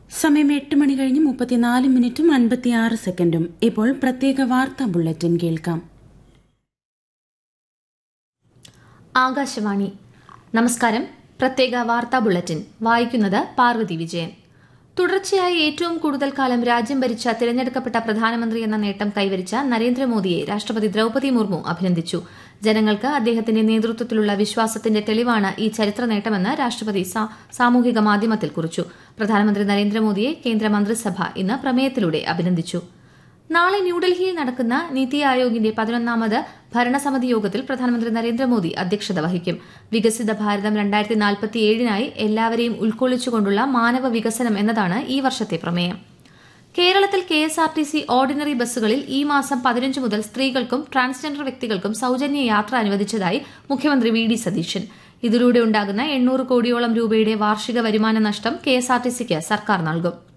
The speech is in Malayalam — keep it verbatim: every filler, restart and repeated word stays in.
സമയം എട്ട് മണി കഴിഞ്ഞ് മുപ്പത്തിനാല് മിനിറ്റും അൻപത്തിയാറ് സെക്കൻഡും. ഇപ്പോൾ പ്രത്യേക വാർത്താ ബുള്ളറ്റിൻ കേൾക്കാം. ആകാശവാണി. നമസ്കാരം. പ്രത്യേക വാർത്താ ബുള്ളറ്റിൻ വായിക്കുന്നത് പാർവതി വിജയൻ. തുടർച്ചയായി ഏറ്റവും കൂടുതൽ കാലം രാജ്യം ഭരിച്ച തിരഞ്ഞെടുക്കപ്പെട്ട പ്രധാനമന്ത്രി എന്ന നേട്ടം കൈവരിച്ച നരേന്ദ്രമോദിയെ രാഷ്ട്രപതി ദ്രൌപദി മുർമു അഭിനന്ദിച്ചു. ജനങ്ങൾക്ക് അദ്ദേഹത്തിന്റെ നേതൃത്വത്തിലുള്ള വിശ്വാസത്തിന്റെ തെളിവാണ് ഈ ചരിത്ര നേട്ടമെന്ന് രാഷ്ട്രപതി സാമൂഹിക മാധ്യമത്തിൽ കുറിച്ചു. പ്രധാനമന്ത്രി നരേന്ദ്രമോദിയെ കേന്ദ്ര മന്ത്രിസഭ ഇന്ന് പ്രമേയത്തിലൂടെ അഭിനന്ദിച്ചു. നാളെ ന്യൂഡൽഹിയിൽ നടക്കുന്ന നീതി ആയോഗിന്റെ പതിനൊന്നാമത് ഭരണസമിതി യോഗത്തിൽ പ്രധാനമന്ത്രി നരേന്ദ്രമോദി അധ്യക്ഷത വഹിക്കും. വികസിത ഭാരതം രണ്ടായിരത്തി നാൽപ്പത്തിയേഴിനായി എല്ലാവരെയും ഉൾക്കൊള്ളിച്ചുകൊണ്ടുള്ള മാനവ വികസനം എന്നതാണ് ഈ വർഷത്തെ പ്രമേയം. കേരളത്തിൽ K S R T C ordinary ബസ്സുകളിൽ ഈ മാസം പതിനഞ്ച് മുതൽ സ്ത്രീകൾക്കും ട്രാൻസ്ജെൻഡർ വ്യക്തികൾക്കും സൌജന്യ യാത്ര അനുവദിച്ചതായി മുഖ്യമന്ത്രി വി ഡി സതീശൻ. ഇതിലൂടെ ഉണ്ടാകുന്ന എണ്ണൂറ് കോടിയോളം രൂപയുടെ വാർഷിക വരുമാന നഷ്ടം കെ എസ് ആർ ടി സിക്ക് സർക്കാർ നൽകും.